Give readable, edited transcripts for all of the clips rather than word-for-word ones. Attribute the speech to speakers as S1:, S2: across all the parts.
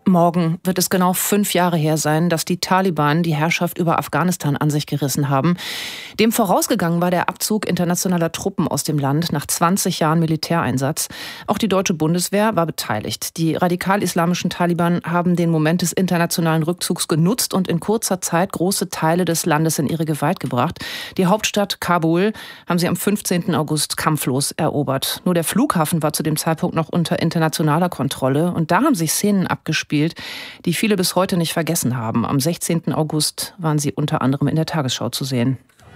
S1: Morgen wird es genau 5 Jahre her sein, dass die Taliban die Herrschaft über Afghanistan an sich gerissen haben. Dem vorausgegangen war der Abzug internationaler Truppen aus dem Land nach 20 Jahren Militäreinsatz. Auch die deutsche Bundeswehr war beteiligt. Die radikal-islamischen Taliban haben den Moment des internationalen Rückzugs genutzt und in kurzer Zeit große Teile des Landes in ihre Gewalt gebracht. Die Hauptstadt Kabul haben sie am 15. August kampflos erobert. Nur der Flughafen war zu dem Zeitpunkt noch unter internationaler Kontrolle. Und da haben sich Szenen abgespielt, die viele bis heute nicht vergessen haben. Am 16. August waren sie unter anderem in der Tagesschau zu sehen.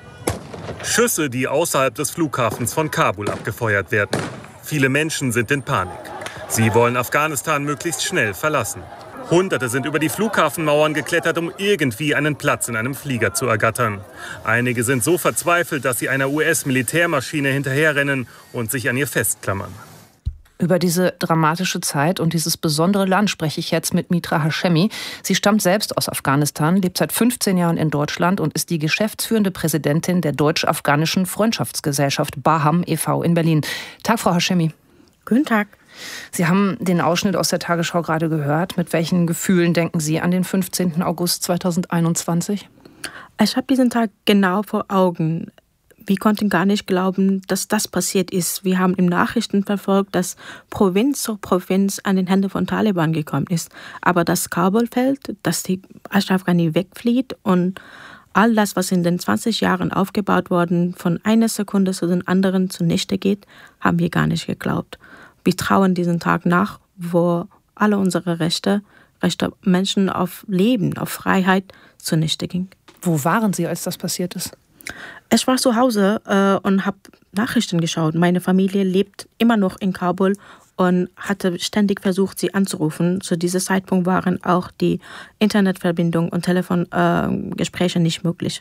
S2: Schüsse, die außerhalb des Flughafens von Kabul abgefeuert werden. Viele Menschen sind in Panik. Sie wollen Afghanistan möglichst schnell verlassen. Hunderte sind über die Flughafenmauern geklettert, um irgendwie einen Platz in einem Flieger zu ergattern. Einige sind so verzweifelt, dass sie einer US-Militärmaschine hinterherrennen und sich an ihr festklammern.
S1: Über diese dramatische Zeit und dieses besondere Land spreche ich jetzt mit Mitra Hashemi. Sie stammt selbst aus Afghanistan, lebt seit 15 Jahren in Deutschland und ist die geschäftsführende Präsidentin der Deutsch-Afghanischen Freundschaftsgesellschaft BAHAM e.V. in Berlin. Tag, Frau Hashemi.
S3: Guten Tag.
S1: Sie haben den Ausschnitt aus der Tagesschau gerade gehört. Mit welchen Gefühlen denken Sie an den 15. August 2021?
S3: Ich habe diesen Tag genau vor Augen. Wir konnten gar nicht glauben, dass das passiert ist. Wir haben im Nachrichten verfolgt, dass Provinz zu Provinz an den Händen von Taliban gekommen ist. Aber dass Kabul fällt, dass die Ashraf Ghani wegflieht und all das, was in den 20 Jahren aufgebaut worden, von einer Sekunde zu den anderen zunichte geht, haben wir gar nicht geglaubt. Wir trauen diesen Tag nach, wo alle unsere Rechte Menschen auf Leben, auf Freiheit zunichte ging.
S1: Wo waren Sie, als das passiert ist?
S3: Ich war zu Hause und habe Nachrichten geschaut. Meine Familie lebt immer noch in Kabul und hatte ständig versucht, sie anzurufen. Zu diesem Zeitpunkt waren auch die Internetverbindung und Telefongespräche nicht möglich.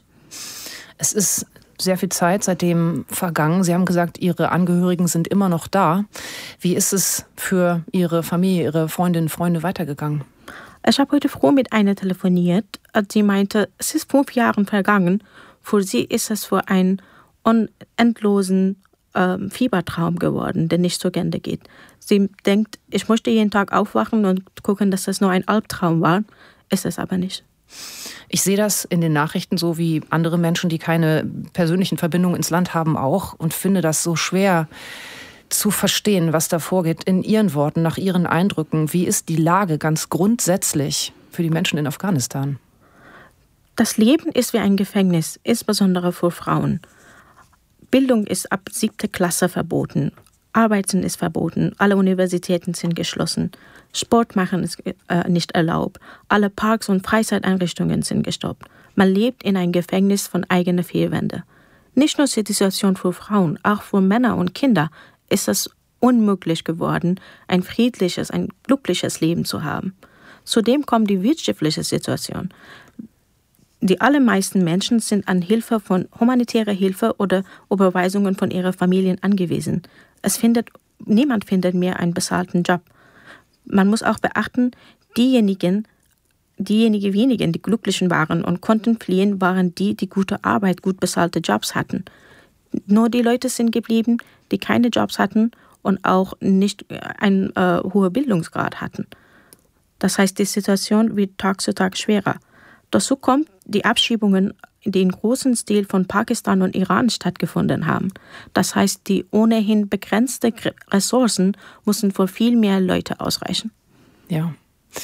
S1: Es ist sehr viel Zeit seitdem vergangen. Sie haben gesagt, Ihre Angehörigen sind immer noch da. Wie ist es für Ihre Familie, Ihre Freundinnen und Freunde weitergegangen?
S3: Ich habe heute früh mit einer telefoniert. Sie meinte, es ist 5 Jahre vergangen. Für sie ist es für einen unendlosen Fiebertraum geworden, der nicht zu Ende geht. Sie denkt, ich möchte jeden Tag aufwachen und gucken, dass das nur ein Albtraum war. Ist es aber nicht.
S1: Ich sehe das in den Nachrichten so wie andere Menschen, die keine persönlichen Verbindungen ins Land haben, auch und finde das so schwer zu verstehen, was da vorgeht. In Ihren Worten, nach Ihren Eindrücken, wie ist die Lage ganz grundsätzlich für die Menschen in Afghanistan?
S3: Das Leben ist wie ein Gefängnis, insbesondere für Frauen. Bildung ist ab 7. Klasse verboten. Arbeiten ist verboten. Alle Universitäten sind geschlossen. Sport machen ist nicht erlaubt. Alle Parks und Freizeiteinrichtungen sind gestoppt. Man lebt in einem Gefängnis von eigenen vier Wänden. Nicht nur die Situation für Frauen, auch für Männer und Kinder ist es unmöglich geworden, ein friedliches, ein glückliches Leben zu haben. Zudem kommt die wirtschaftliche Situation. Die allermeisten Menschen sind an Hilfe von humanitärer Hilfe oder Überweisungen von ihren Familien angewiesen. Niemand findet mehr einen bezahlten Job. Man muss auch beachten, diejenigen wenigen, die glücklichen waren und konnten fliehen, waren die gute Arbeit, gut bezahlte Jobs hatten. Nur die Leute sind geblieben, die keine Jobs hatten und auch nicht einen hohen Bildungsgrad hatten. Das heißt, die Situation wird Tag zu Tag schwerer. Dazu kommt die Abschiebungen, die in großem Stil von Pakistan und Iran stattgefunden haben. Das heißt, die ohnehin begrenzten Ressourcen müssen für viel mehr Leute ausreichen.
S1: Ja.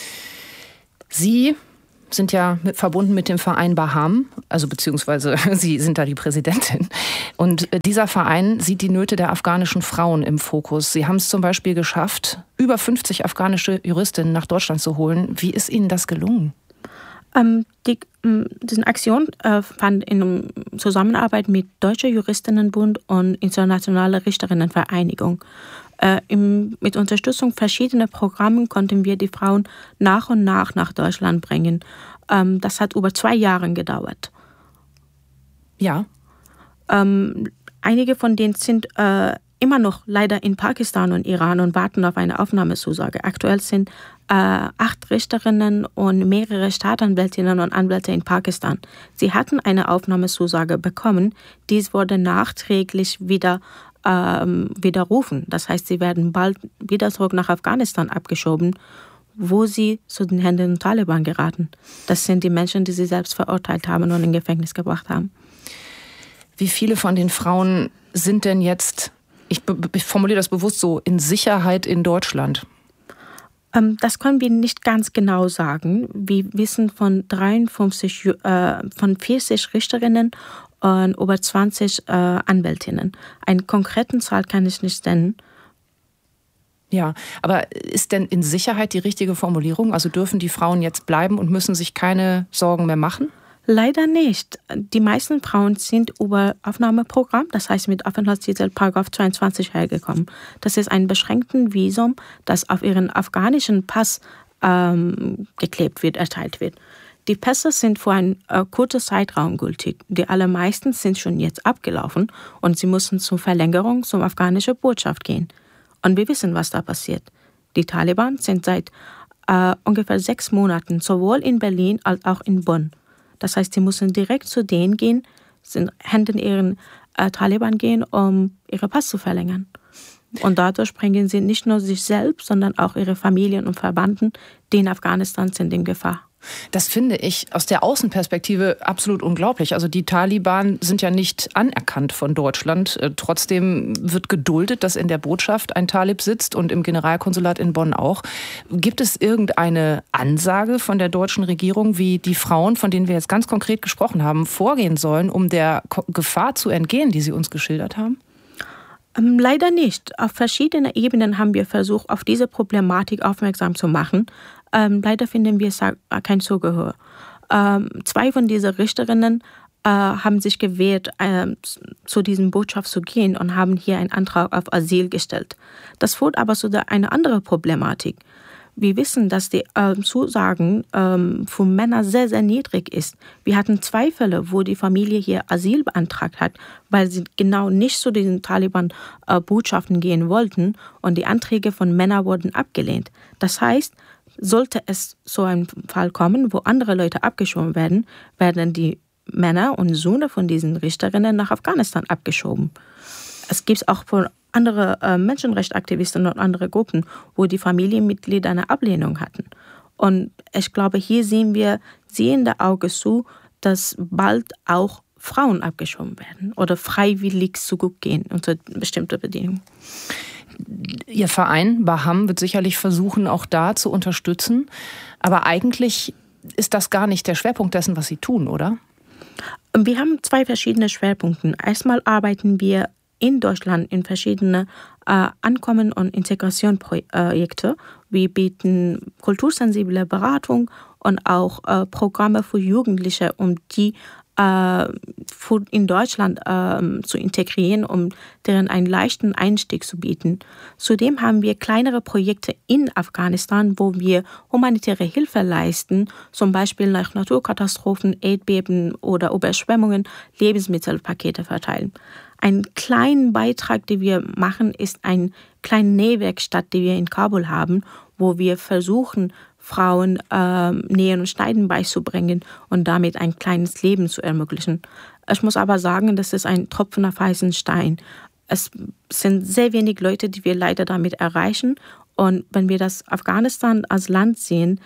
S1: Sie sind ja verbunden mit dem Verein BAHAM, also beziehungsweise Sie sind da die Präsidentin. Und dieser Verein sieht die Nöte der afghanischen Frauen im Fokus. Sie haben es zum Beispiel geschafft, über 50 afghanische Juristinnen nach Deutschland zu holen. Wie ist Ihnen das gelungen?
S3: Diese Aktion fand in Zusammenarbeit mit Deutscher Juristinnenbund und Internationaler Richterinnenvereinigung. Mit Unterstützung verschiedener Programme konnten wir die Frauen nach und nach Deutschland bringen. Das hat über 2 Jahre gedauert.
S1: Ja.
S3: Einige von denen sind immer noch leider in Pakistan und Iran und warten auf eine Aufnahmezusage. Aktuell sind 8 Richterinnen und mehrere Staatsanwältinnen und Anwälte in Pakistan. Sie hatten eine Aufnahmezusage bekommen. Dies wurde nachträglich wieder widerrufen. Das heißt, sie werden bald wieder zurück nach Afghanistan abgeschoben, wo sie zu den Händen der Taliban geraten. Das sind die Menschen, die sie selbst verurteilt haben und in Gefängnis gebracht haben.
S1: Wie viele von den Frauen sind denn jetzt, ich formuliere das bewusst so, in Sicherheit in Deutschland?
S3: Das können wir nicht ganz genau sagen. Wir wissen von 40 Richterinnen und über 20 Anwältinnen. Eine konkrete Zahl kann ich nicht nennen.
S1: Ja, aber ist denn in Sicherheit die richtige Formulierung? Also dürfen die Frauen jetzt bleiben und müssen sich keine Sorgen mehr machen?
S3: Leider nicht. Die meisten Frauen sind über Aufnahmeprogramm, das heißt mit Aufenthaltstitel § 22 hergekommen. Das ist ein beschränktes Visum, das auf ihren afghanischen Pass geklebt wird, erteilt wird. Die Pässe sind für einen kurzen Zeitraum gültig. Die allermeisten sind schon jetzt abgelaufen und sie müssen zur Verlängerung zur afghanischen Botschaft gehen. Und wir wissen, was da passiert. Die Taliban sind seit ungefähr 6 Monaten sowohl in Berlin als auch in Bonn. Das heißt, sie müssen direkt zu denen gehen, Händen ihren Taliban gehen, um ihre Pass zu verlängern. Und dadurch bringen sie nicht nur sich selbst, sondern auch ihre Familien und Verwandten, die in Afghanistan sind, in Gefahr.
S1: Das finde ich aus der Außenperspektive absolut unglaublich. Also die Taliban sind ja nicht anerkannt von Deutschland. Trotzdem wird geduldet, dass in der Botschaft ein Talib sitzt und im Generalkonsulat in Bonn auch. Gibt es irgendeine Ansage von der deutschen Regierung, wie die Frauen, von denen wir jetzt ganz konkret gesprochen haben, vorgehen sollen, um der Gefahr zu entgehen, die Sie uns geschildert haben?
S3: Leider nicht. Auf verschiedenen Ebenen haben wir versucht, auf diese Problematik aufmerksam zu machen. Leider finden wir kein Zugehör. 2 von diesen Richterinnen haben sich gewehrt, zu diesem Botschaft zu gehen und haben hier einen Antrag auf Asyl gestellt. Das führt aber zu einer anderen Problematik. Wir wissen, dass die Zusagen für Männer sehr, sehr niedrig ist. Wir hatten 2 Fälle, wo die Familie hier Asyl beantragt hat, weil sie genau nicht zu diesen Taliban-Botschaften gehen wollten und die Anträge von Männern wurden abgelehnt. Das heißt, sollte es so ein Fall kommen, wo andere Leute abgeschoben werden, werden die Männer und Söhne von diesen Richterinnen nach Afghanistan abgeschoben. Es gibt auch von andere Menschenrechtsaktivisten und andere Gruppen, wo die Familienmitglieder eine Ablehnung hatten. Und ich glaube, hier sehen wir sehende Auge zu, dass bald auch Frauen abgeschoben werden oder freiwillig zurückgehen unter bestimmten Bedingungen.
S1: Ihr Verein Baham wird sicherlich versuchen, auch da zu unterstützen. Aber eigentlich ist das gar nicht der Schwerpunkt dessen, was Sie tun, oder?
S3: Wir haben 2 verschiedene Schwerpunkte. Erstmal arbeiten wir in Deutschland in verschiedene Ankommen- und Integrationsprojekte. Wir bieten kultursensible Beratung und auch Programme für Jugendliche, um die in Deutschland zu integrieren, um deren einen leichten Einstieg zu bieten. Zudem haben wir kleinere Projekte in Afghanistan, wo wir humanitäre Hilfe leisten, zum Beispiel nach Naturkatastrophen, Erdbeben oder Überschwemmungen Lebensmittelpakete verteilen. Einen kleinen Beitrag, den wir machen, ist eine kleine Nähwerkstatt, die wir in Kabul haben, wo wir versuchen, Frauen Nähen und Schneiden beizubringen und damit ein kleines Leben zu ermöglichen. Ich muss aber sagen, das ist ein Tropfen auf heißen Stein. Es sind sehr wenig Leute, die wir leider damit erreichen. Und wenn wir das Afghanistan als Land sehen,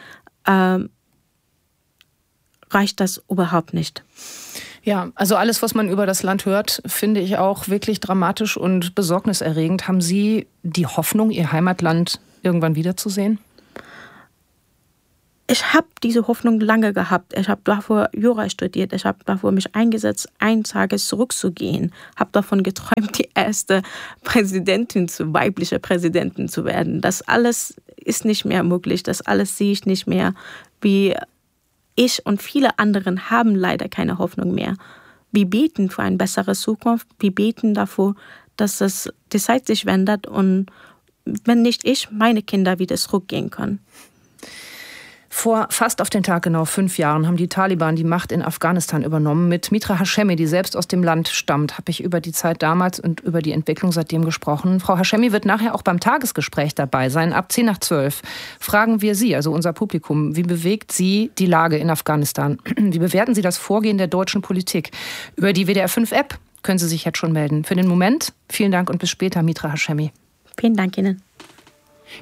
S3: reicht das überhaupt nicht.
S1: Ja, also alles, was man über das Land hört, finde ich auch wirklich dramatisch und besorgniserregend. Haben Sie die Hoffnung, Ihr Heimatland irgendwann wiederzusehen?
S3: Ich habe diese Hoffnung lange gehabt. Ich habe davor Jura studiert. Ich habe davor mich eingesetzt, eines Tages zurückzugehen. Habe davon geträumt, die erste weibliche Präsidentin zu werden. Das alles ist nicht mehr möglich. Das alles sehe ich nicht mehr. Wie ich und viele anderen haben leider keine Hoffnung mehr. Wir beten für eine bessere Zukunft. Wir beten dafür, dass die Zeit sich wendet und wenn nicht ich, meine Kinder wieder zurückgehen können.
S1: Vor fast auf den Tag genau 5 Jahren haben die Taliban die Macht in Afghanistan übernommen. Mit Mitra Hashemi, die selbst aus dem Land stammt, habe ich über die Zeit damals und über die Entwicklung seitdem gesprochen. Frau Hashemi wird nachher auch beim Tagesgespräch dabei sein. Ab 10:10 fragen wir Sie, also unser Publikum, wie bewegt Sie die Lage in Afghanistan? Wie bewerten Sie das Vorgehen der deutschen Politik? Über die WDR5-App können Sie sich jetzt schon melden. Für den Moment vielen Dank und bis später, Mitra Hashemi.
S3: Vielen Dank Ihnen.